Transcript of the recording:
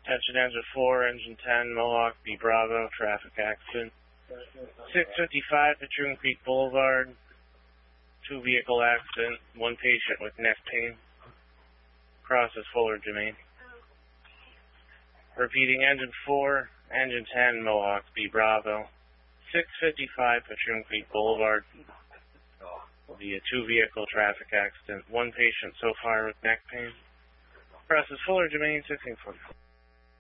Attention engine 4, engine 10, Mohawk B Bravo, traffic accident. 655 Patroon Creek Boulevard, 2-vehicle accident, 1 patient with neck pain. Crosses Fuller Domain. Repeating, engine 4, engine 10, Mohawk B Bravo, 655 Patroon Creek Boulevard. Will be a 2-vehicle traffic accident, 1 patient so far with neck pain. Crosses Fuller Domain, 1644.